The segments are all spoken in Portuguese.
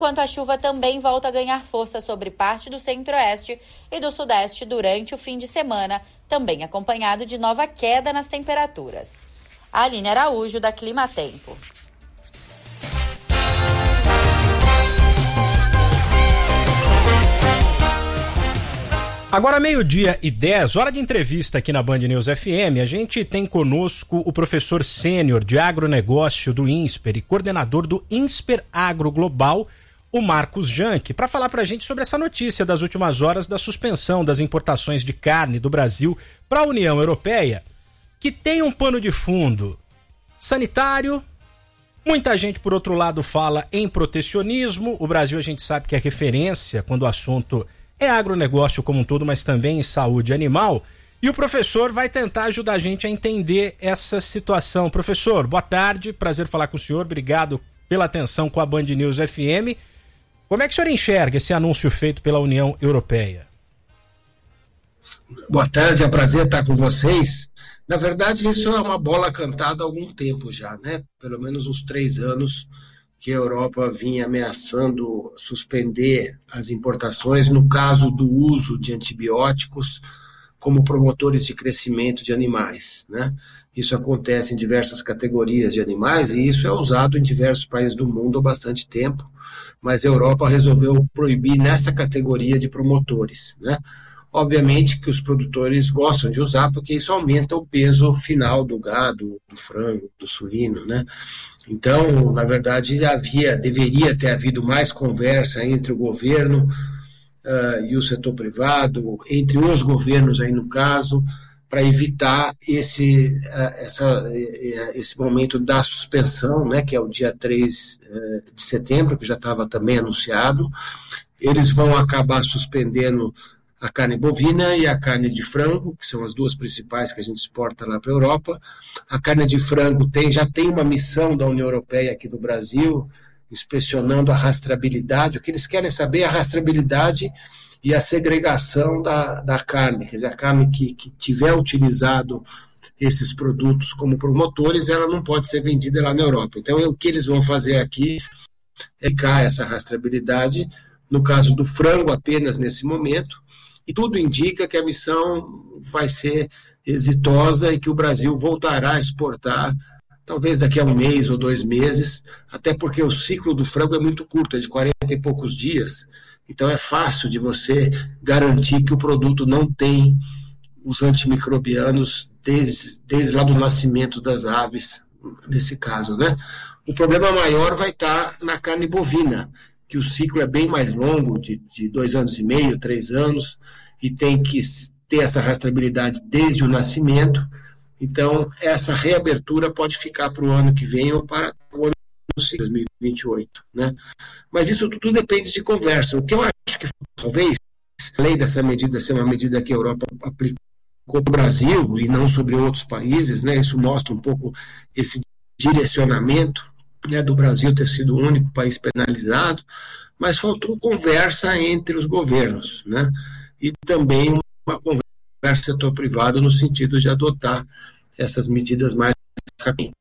enquanto a chuva também volta a ganhar força sobre parte do centro-oeste e do sudeste durante o fim de semana, também acompanhado de nova queda nas temperaturas. Aline Araújo, da Clima Tempo. Agora 12:10, hora de entrevista aqui na Band News FM. A gente tem conosco o professor sênior de agronegócio do INSPER e coordenador do INSPER Agro Global, o Marcos Janck, para falar para a gente sobre essa notícia das últimas horas da suspensão das importações de carne do Brasil para a União Europeia, que tem um pano de fundo sanitário. Muita gente, por outro lado, fala em protecionismo. O Brasil, a gente sabe que é referência quando o assunto é agronegócio como um todo, mas também em saúde animal. E o professor vai tentar ajudar a gente a entender essa situação. Professor, boa tarde, prazer falar com o senhor, obrigado pela atenção com a Band News FM. Como é que o senhor enxerga esse anúncio feito pela União Europeia? Boa tarde, é um prazer estar com vocês. Na verdade, isso é uma bola cantada há algum tempo já, né? Pelo menos uns 3 anos que a Europa vinha ameaçando suspender as importações no caso do uso de antibióticos como promotores de crescimento de animais, né? Isso acontece em diversas categorias de animais e isso é usado em diversos países do mundo há bastante tempo, mas a Europa resolveu proibir nessa categoria de promotores, né? Obviamente que os produtores gostam de usar porque isso aumenta o peso final do gado, do frango, do suíno, né? Então, na verdade, deveria ter havido mais conversa entre o governo e o setor privado, entre os governos aí no caso, para evitar esse momento da suspensão, né, que é o dia 3 de setembro, que já estava também anunciado. Eles vão acabar suspendendo a carne bovina e a carne de frango, que são as duas principais que a gente exporta lá para a Europa. A carne de frango já tem uma missão da União Europeia aqui no Brasil, inspecionando a rastreabilidade. O que eles querem saber é a rastreabilidade e a segregação da carne. Quer dizer, a carne que tiver utilizado esses produtos como promotores, ela não pode ser vendida lá na Europa. Então, o que eles vão fazer aqui é criar essa rastreabilidade, no caso do frango apenas nesse momento, e tudo indica que a missão vai ser exitosa e que o Brasil voltará a exportar, talvez daqui a 1 mês ou 2 meses, até porque o ciclo do frango é muito curto, é de 40 e poucos dias, então é fácil de você garantir que o produto não tem os antimicrobianos desde lá do nascimento das aves, nesse caso, né? O problema maior vai estar na carne bovina, que o ciclo é bem mais longo, de 2 anos e meio, 3 anos, e tem que ter essa rastreabilidade desde o nascimento. Então, essa reabertura pode ficar para o ano que vem ou para o ano 2028, né? Mas isso tudo depende de conversa. O que eu acho que talvez, além dessa medida ser uma medida que a Europa aplicou no Brasil e não sobre outros países, né? Isso mostra um pouco esse direcionamento, né, do Brasil ter sido o único país penalizado, mas faltou conversa entre os governos, né? E também uma conversa com o setor privado no sentido de adotar essas medidas mais rapidamente.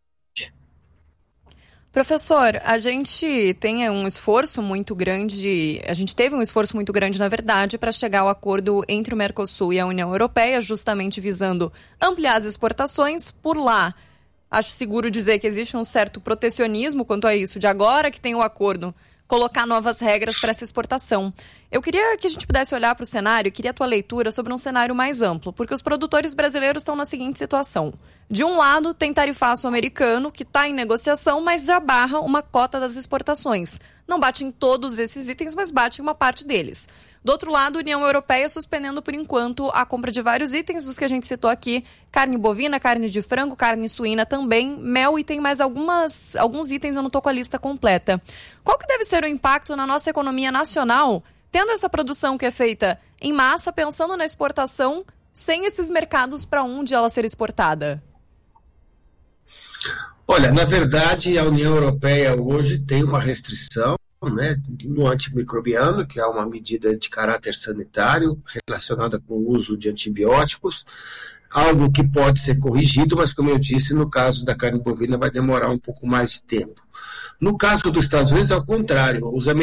Professor, a gente tem um esforço muito grande, na verdade, para chegar ao acordo entre o Mercosul e a União Europeia, justamente visando ampliar as exportações por lá. Acho seguro dizer que existe um certo protecionismo quanto a isso, de agora que tem o acordo, colocar novas regras para essa exportação. Eu queria que a gente pudesse olhar para o cenário, queria a tua leitura sobre um cenário mais amplo, porque os produtores brasileiros estão na seguinte situação. De um lado, tem tarifaço americano, que está em negociação, mas já barra uma cota das exportações. Não bate em todos esses itens, mas bate em uma parte deles. Do outro lado, a União Europeia suspendendo, por enquanto, a compra de vários itens, dos que a gente citou aqui, carne bovina, carne de frango, carne suína também, mel, e tem mais alguns itens, eu não estou com a lista completa. Qual que deve ser o impacto na nossa economia nacional, tendo essa produção que é feita em massa, pensando na exportação, sem esses mercados para onde ela ser exportada? Olha, na verdade, a União Europeia hoje tem uma restrição né, no antimicrobiano, que é uma medida de caráter sanitário relacionada com o uso de antibióticos, algo que pode ser corrigido, mas como eu disse, no caso da carne bovina vai demorar um pouco mais de tempo. No caso dos Estados Unidos, ao contrário, os